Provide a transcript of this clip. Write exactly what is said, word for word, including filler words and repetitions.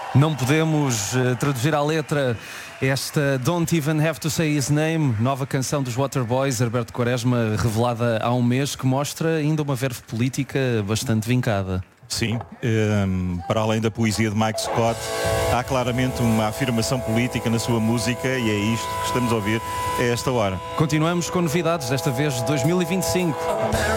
Não podemos uh, traduzir à letra esta Don't Even Have to Say His Name, nova canção dos Waterboys, Herberto Quaresma, revelada há um mês, que mostra ainda uma verve política bastante vincada. Sim, um, para além da poesia de Mike Scott, há claramente uma afirmação política na sua música e é isto que estamos a ouvir a esta hora. Continuamos com novidades, desta vez de dois mil e vinte e cinco.